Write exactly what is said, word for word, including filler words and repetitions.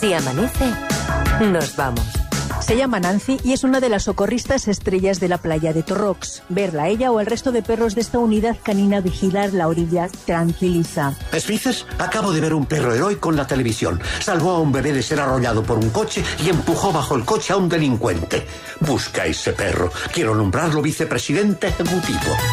Si amanece, nos vamos. Se llama Nancy y es una de las socorristas estrellas de la playa de Torrox. Verla a ella o al resto de perros de esta unidad canina vigilar la orilla tranquiliza. Esfices, acabo de ver un perro heroico en la televisión. Salvó a un bebé de ser arrollado por un coche y empujó bajo el coche a un delincuente. Busca a ese perro. Quiero nombrarlo vicepresidente ejecutivo.